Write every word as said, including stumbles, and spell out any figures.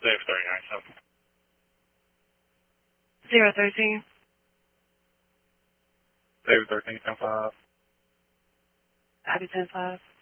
David thirty-nine seven. Zero thirteen. David thirteen ten five. Copy ten five.